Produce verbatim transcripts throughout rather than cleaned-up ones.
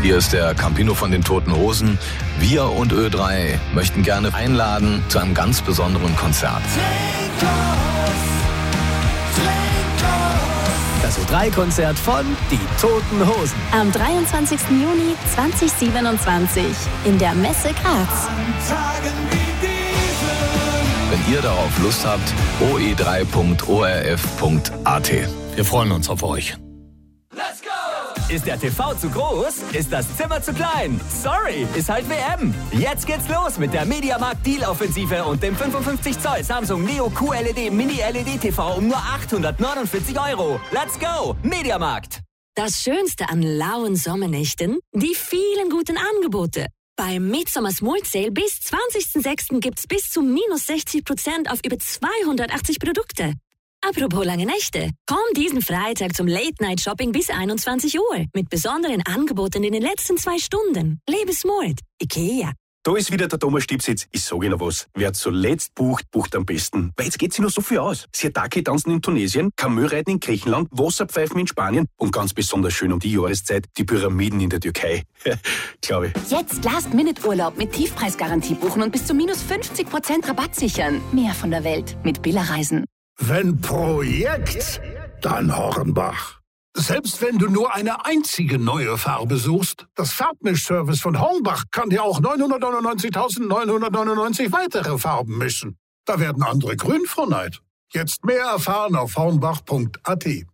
Hier ist der Campino von den Toten Hosen. Wir und Ö drei möchten gerne einladen zu einem ganz besonderen Konzert. Das Ö drei Konzert von Die Toten Hosen. Am dreiundzwanzigsten Juni zweitausendsiebenundzwanzig in der Messe Graz. Wenn ihr darauf Lust habt, o e drei punkt o r f punkt a t. Wir freuen uns auf euch. Let's go! Ist der T V zu groß? Ist das Zimmer zu klein? Sorry, ist halt W M. Jetzt geht's los mit der Mediamarkt Deal-Offensive und dem fünfundfünfzig Zoll Samsung Neo Q L E D Mini L E D T V um nur achthundertneunundvierzig Euro. Let's go! Mediamarkt. Das Schönste an lauen Sommernächten? Die vielen guten Angebote. Beim Midsummer Small Sale bis zwanzigsten sechsten gibt's bis zu minus sechzig Prozent auf über zweihundertachtzig Produkte. Apropos lange Nächte. Komm diesen Freitag zum Late-Night-Shopping bis einundzwanzig Uhr mit besonderen Angeboten in den letzten zwei Stunden. Lebe smart. IKEA. Da ist wieder der Thomas Stipsitz. Ich sage Ihnen was. Wer zuletzt bucht, bucht am besten. Weil jetzt geht sich noch so viel aus. Siatake tanzen in Tunesien, Kamelreiten in Griechenland, Wasserpfeifen in Spanien und ganz besonders schön um die Jahreszeit die Pyramiden in der Türkei. Glaube ich. Jetzt Last-Minute-Urlaub mit Tiefpreisgarantie buchen und bis zu minus fünfzig Prozent Rabatt sichern. Mehr von der Welt mit Billa Reisen. Wenn Projekt, dann Hornbach. Selbst wenn du nur eine einzige neue Farbe suchst, das Farbmischservice von Hornbach kann dir auch neunhundertneunundneunzigtausendneunhundertneunundneunzig weitere Farben mischen. Da werden andere grün vor Neid. Jetzt mehr erfahren auf hornbach punkt a t.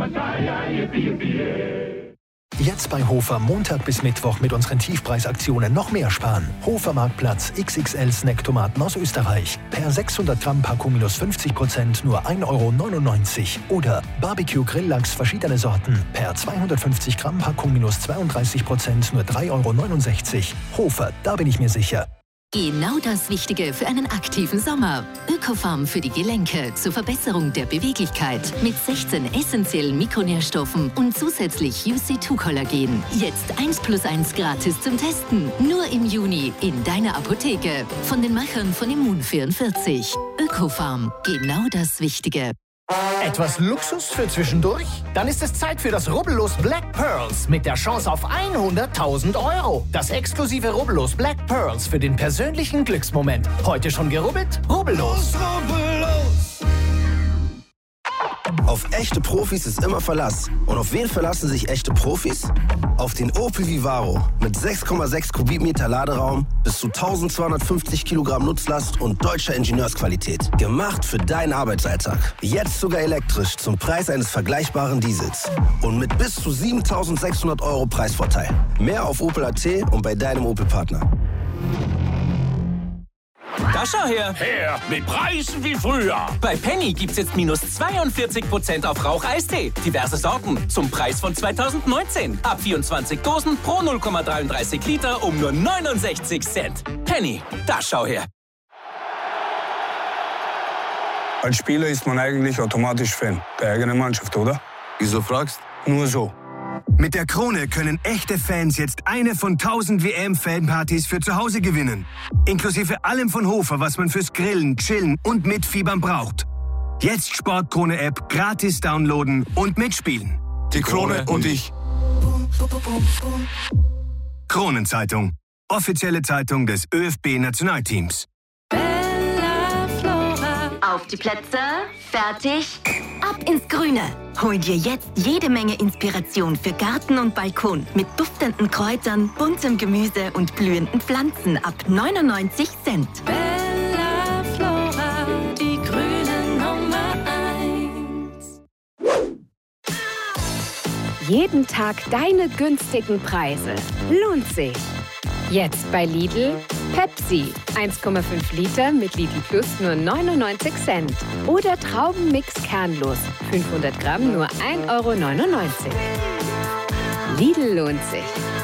Jetzt bei Hofer Montag bis Mittwoch mit unseren Tiefpreisaktionen noch mehr sparen. Hofer Marktplatz X X L Snacktomaten aus Österreich. Per sechshundert Gramm Packung minus fünfzig Prozent nur ein Euro neunundneunzig. Oder Barbecue Grilllachs verschiedene Sorten. Per zweihundertfünfzig Gramm Packung minus zweiunddreißig Prozent nur drei Euro neunundsechzig. Hofer, da bin ich mir sicher. Genau das Wichtige für einen aktiven Sommer. Ökofarm für die Gelenke zur Verbesserung der Beweglichkeit mit sechzehn essentiellen Mikronährstoffen und zusätzlich U C zwei Kollagen. Jetzt eins plus eins gratis zum Testen. Nur im Juni in deiner Apotheke. Von den Machern von Immun vierundvierzig. Ökofarm, genau das Wichtige. Etwas Luxus für zwischendurch? Dann ist es Zeit für das Rubbellos Black Pearls mit der Chance auf hunderttausend Euro. Das exklusive Rubbellos Black Pearls für den persönlichen Glücksmoment. Heute schon gerubbelt? Rubbellos! Rubbellos! Auf echte Profis ist immer Verlass. Und auf wen verlassen sich echte Profis? Auf den Opel Vivaro mit sechs Komma sechs Kubikmeter Laderaum, bis zu eintausendzweihundertfünfzig Kilogramm Nutzlast und deutscher Ingenieursqualität. Gemacht für deinen Arbeitsalltag. Jetzt sogar elektrisch zum Preis eines vergleichbaren Diesels. Und mit bis zu siebentausendsechshundert Euro Preisvorteil. Mehr auf Opel punkt a t und bei deinem Opel-Partner. Da schau her. Her, mit Preisen wie früher. Bei Penny gibt's jetzt minus zweiundvierzig Prozent auf Rauch-Eistee. Diverse Sorten zum Preis von zweitausendneunzehn. Ab vierundzwanzig Dosen pro null Komma dreiunddreißig Liter um nur neunundsechzig Cent. Penny, da schau her. Als Spieler ist man eigentlich automatisch Fan der eigenen Mannschaft, oder? Wieso fragst? Nur so. Mit der Krone können echte Fans jetzt eine von tausend W M-Fanpartys für zu Hause gewinnen. Inklusive allem von Hofer, was man fürs Grillen, Chillen und Mitfiebern braucht. Jetzt Sportkrone-App gratis downloaden und mitspielen. Die Krone und ich. Kronenzeitung. Offizielle Zeitung des Ö F B-Nationalteams. Auf die Plätze, fertig, ab ins Grüne. Hol dir jetzt jede Menge Inspiration für Garten und Balkon mit duftenden Kräutern, buntem Gemüse und blühenden Pflanzen ab neunundneunzig Cent. Bella Flora, die grüne Nummer eins. Jeden Tag deine günstigen Preise. Lohnt sich. Jetzt bei Lidl Pepsi. eins Komma fünf Liter mit Lidl Plus nur neunundneunzig Cent. Oder Traubenmix kernlos. fünfhundert Gramm nur ein Euro neunundneunzig. Lidl lohnt sich.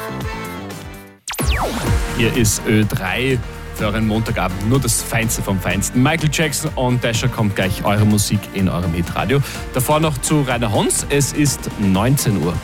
Hier ist Ö drei für euren Montagabend. Nur das Feinste vom Feinsten. Michael Jackson und Dasher kommt gleich eure Musik in eurem Hitradio. Davor noch zu Rainer Hons. Es ist neunzehn Uhr.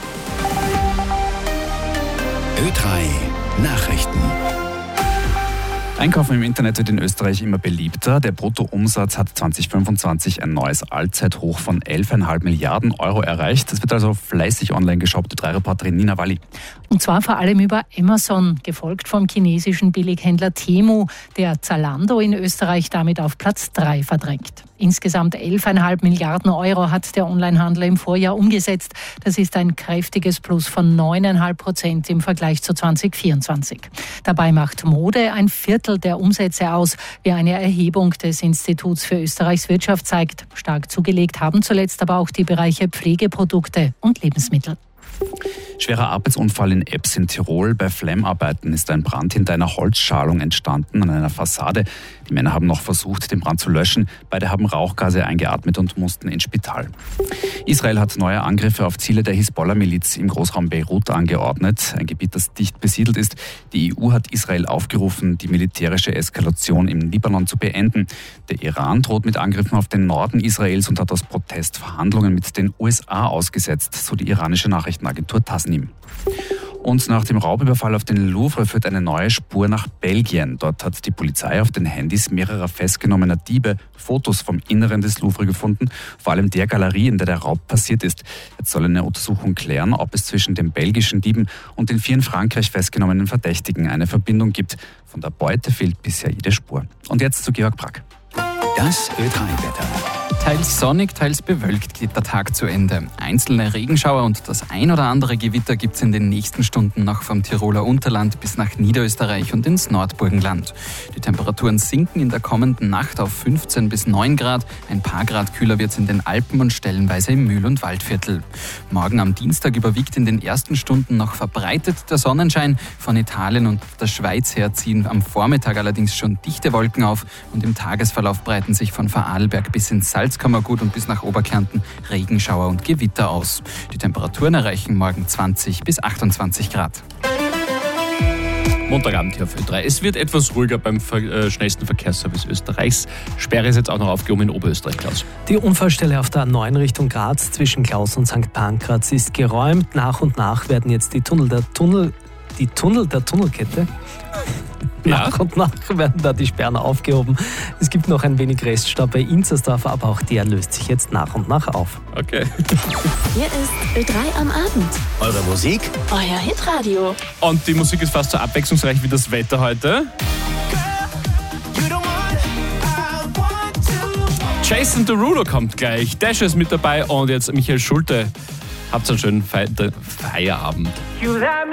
Ö drei Nachrichten. Einkaufen im Internet wird in Österreich immer beliebter. Der Bruttoumsatz hat zwanzig fünfundzwanzig ein neues Allzeithoch von elf Komma fünf Milliarden Euro erreicht. Es wird also fleißig online geshoppt. Die drei Reporterin Nina Walli. Und zwar vor allem über Amazon, gefolgt vom chinesischen Billighändler Temu, der Zalando in Österreich damit auf Platz drei verdrängt. Insgesamt elf Komma fünf Milliarden Euro hat der Onlinehandel im Vorjahr umgesetzt. Das ist ein kräftiges Plus von neun Komma fünf Prozent im Vergleich zu zwanzig vierundzwanzig. Dabei macht Mode ein Viertel der Umsätze aus, wie eine Erhebung des Instituts für Österreichs Wirtschaft zeigt. Stark zugelegt haben zuletzt aber auch die Bereiche Pflegeprodukte und Lebensmittel. Schwerer Arbeitsunfall in Ebbs in Tirol. Bei Flammarbeiten ist ein Brand hinter einer Holzschalung entstanden an einer Fassade. Die Männer haben noch versucht, den Brand zu löschen. Beide haben Rauchgase eingeatmet und mussten ins Spital. Israel hat neue Angriffe auf Ziele der Hisbollah-Miliz im Großraum Beirut angeordnet. Ein Gebiet, das dicht besiedelt ist. Die E U hat Israel aufgerufen, die militärische Eskalation im Libanon zu beenden. Der Iran droht mit Angriffen auf den Norden Israels und hat aus Protest Verhandlungen mit den U S A ausgesetzt, so die iranische Nachrichtenagentur Tasnim. Und nach dem Raubüberfall auf den Louvre führt eine neue Spur nach Belgien. Dort hat die Polizei auf den Handys mehrerer festgenommener Diebe Fotos vom Inneren des Louvre gefunden, vor allem der Galerie, in der der Raub passiert ist. Jetzt soll eine Untersuchung klären, ob es zwischen den belgischen Dieben und den vier in Frankreich festgenommenen Verdächtigen eine Verbindung gibt. Von der Beute fehlt bisher jede Spur. Und jetzt zu Georg Brack. Das Ö drei Wetter. Teils sonnig, teils bewölkt geht der Tag zu Ende. Einzelne Regenschauer und das ein oder andere Gewitter gibt es in den nächsten Stunden noch vom Tiroler Unterland bis nach Niederösterreich und ins Nordburgenland. Die Temperaturen sinken in der kommenden Nacht auf fünfzehn bis neun Grad. Ein paar Grad kühler wird es in den Alpen und stellenweise im Mühl- und Waldviertel. Morgen am Dienstag überwiegt in den ersten Stunden noch verbreitet der Sonnenschein. Von Italien und der Schweiz her ziehen am Vormittag allerdings schon dichte Wolken auf und im Tagesverlauf breiten sich von Vorarlberg bis ins Salzkammergut und bis nach Oberkärnten Regenschauer und Gewitter aus. Die Temperaturen erreichen morgen zwanzig bis achtundzwanzig Grad. Montagabend hier auf Ö drei. Es wird etwas ruhiger beim Ver- äh, schnellsten Verkehrsservice Österreichs. Sperre ist jetzt auch noch aufgehoben in Oberösterreich, Klaus. Die Unfallstelle auf der A neun Richtung Graz zwischen Klaus und Sankt Pankraz ist geräumt. Nach und nach werden jetzt die Tunnel der Tunnel, die Tunnel der Tunnelkette Ja. Nach und nach werden da die Sperren aufgehoben. Es gibt noch ein wenig Reststau bei Inzersdorf, aber auch der löst sich jetzt nach und nach auf. Okay. Hier ist Ö drei am Abend. Eure Musik? Euer Hitradio. Und die Musik ist fast so abwechslungsreich wie das Wetter heute. Jason Derulo kommt gleich. Dash ist mit dabei und jetzt Michael Schulte. Habt einen schönen Fe- Feierabend.